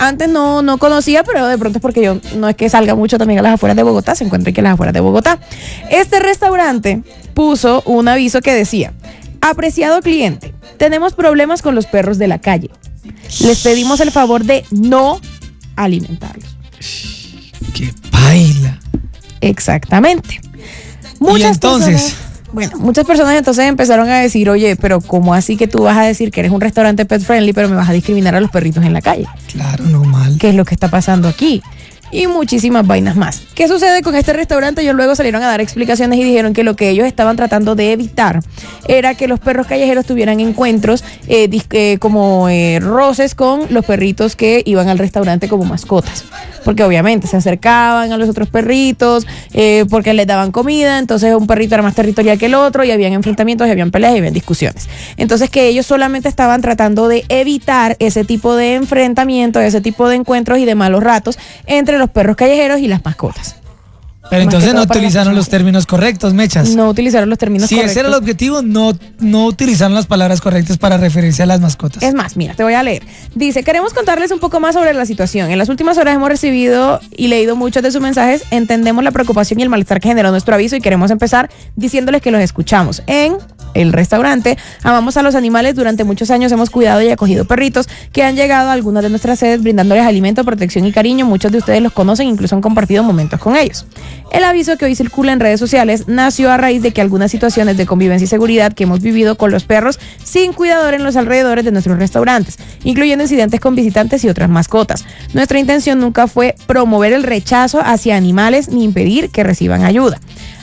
Antes no conocía, pero de pronto es porque yo no es que salga mucho también a las afueras de Bogotá, se encuentra aquí en las afueras de Bogotá. Este restaurante puso un aviso que decía: apreciado cliente, tenemos problemas con los perros de la calle. Les pedimos el favor de no alimentarlos. ¡Qué paila! Exactamente. ¿Y entonces? Muchas personas entonces empezaron a decir, oye, pero ¿cómo así que tú vas a decir que eres un restaurante pet friendly, pero me vas a discriminar a los perritos en la calle? Claro, normal. ¿Qué es lo que está pasando aquí? Y muchísimas vainas más. ¿Qué sucede con este restaurante? Ellos luego salieron a dar explicaciones y dijeron que lo que ellos estaban tratando de evitar era que los perros callejeros tuvieran encuentros como roces con los perritos que iban al restaurante como mascotas. Porque obviamente se acercaban a los otros perritos, porque les daban comida, entonces un perrito era más territorial que el otro y habían enfrentamientos, y habían peleas y habían discusiones. Entonces que ellos solamente estaban tratando de evitar ese tipo de enfrentamientos, ese tipo de encuentros y de malos ratos entre los perros callejeros y las mascotas. Pero entonces no utilizaron los términos correctos, Mechas. No utilizaron los términos correctos. Si ese era el objetivo, no utilizaron las palabras correctas para referirse a las mascotas. Es más, mira, te voy a leer. Dice: queremos contarles un poco más sobre la situación. En las últimas horas hemos recibido y leído muchos de sus mensajes. Entendemos la preocupación y el malestar que generó nuestro aviso y queremos empezar diciéndoles que los escuchamos. En el restaurante amamos a los animales. Durante muchos años hemos cuidado y acogido perritos que han llegado a algunas de nuestras sedes brindándoles alimento, protección y cariño. Muchos de ustedes los conocen, incluso han compartido momentos con ellos. El aviso que hoy circula en redes sociales nació a raíz de que algunas situaciones de convivencia y seguridad que hemos vivido con los perros sin cuidador en los alrededores de nuestros restaurantes, incluyendo incidentes con visitantes y otras mascotas. Nuestra intención nunca fue promover el rechazo hacia animales ni impedir que reciban ayuda.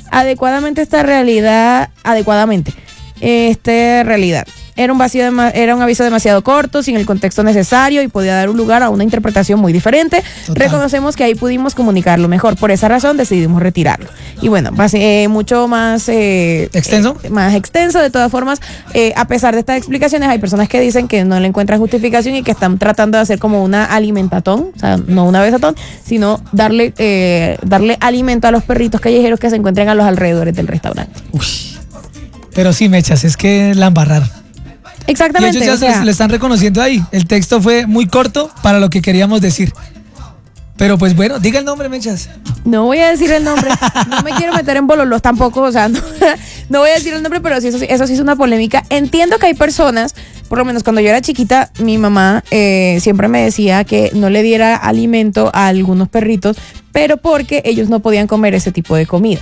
Era un aviso demasiado corto, sin el contexto necesario y podía dar un lugar a una interpretación muy diferente. Total. Reconocemos que ahí pudimos comunicarlo mejor. Por esa razón decidimos retirarlo. Y bueno, mucho más extenso. Más extenso. De todas formas, a pesar de estas explicaciones, hay personas que dicen que no le encuentran justificación y que están tratando de hacer como una alimentatón, o sea, no una besatón, sino darle alimento a los perritos callejeros que se encuentran a los alrededores del restaurante. Uy. Pero sí, Mechas, es que la embarraron. Exactamente. Y ellos ya le están reconociendo ahí. El texto fue muy corto para lo que queríamos decir. Pero pues bueno, diga el nombre, Mechas. No voy a decir el nombre. No me quiero meter en bololos tampoco. O sea, no voy a decir el nombre, pero sí, eso sí es una polémica. Entiendo que hay personas, por lo menos cuando yo era chiquita, mi mamá siempre me decía que no le diera alimento a algunos perritos, pero porque ellos no podían comer ese tipo de comida.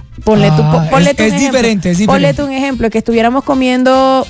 Es diferente. Ponle tú un ejemplo, que estuviéramos comiendo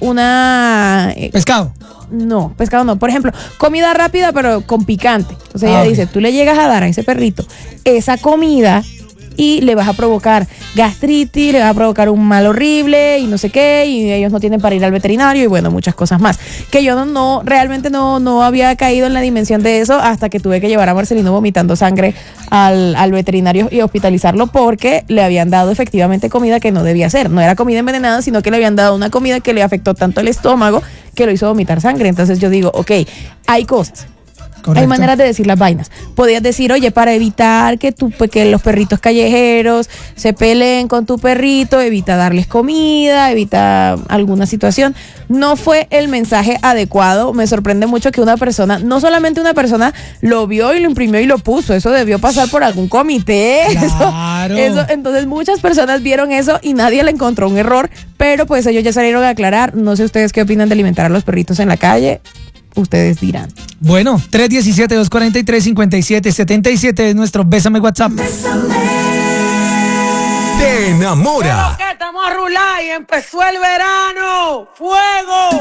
pescado. No, pescado no. Por ejemplo, comida rápida pero con picante. Entonces ella dice, tú le llegas a dar a ese perrito esa comida y le vas a provocar gastritis, le vas a provocar un mal horrible y no sé qué, y ellos no tienen para ir al veterinario y bueno, muchas cosas más. Que yo realmente no había caído en la dimensión de eso hasta que tuve que llevar a Marcelino vomitando sangre al veterinario y hospitalizarlo porque le habían dado efectivamente comida que no debía ser. No era comida envenenada, sino que le habían dado una comida que le afectó tanto el estómago que lo hizo vomitar sangre. Entonces yo digo, ok, hay cosas. Correcto. Hay maneras de decir las vainas. Podías decir, oye, para evitar que los perritos callejeros se peleen con tu perrito, evita darles comida, evita alguna situación. No fue el mensaje adecuado. Me sorprende mucho que no solamente una persona lo vio y lo imprimió y lo puso. Eso debió pasar por algún comité. Claro. Entonces muchas personas vieron eso y nadie le encontró un error. Pero pues ellos ya salieron a aclarar. No sé ustedes qué opinan de alimentar a los perritos en la calle. Ustedes dirán. Bueno, 317-243-5777 es nuestro Bésame WhatsApp. Bésame. Te enamora. Pero que estamos a rular y empezó el verano. ¡Fuego!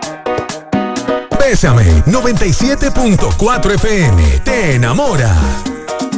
Bésame 97.4 FM. Te enamora.